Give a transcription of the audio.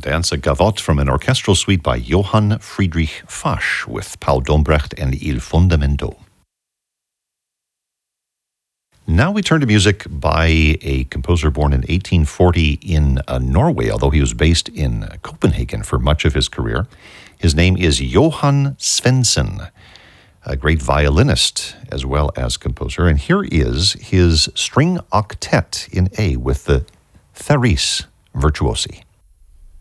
dance, a gavotte from an orchestral suite by Johann Friedrich Fasch with Paul Dombrecht and Il Fundamento. Now we turn to music by a composer born in 1840 in Norway, although he was based in Copenhagen for much of his career. His name is Johan Svendsen, a great violinist as well as composer. And here is his string octet in A with the Tharis Virtuosi.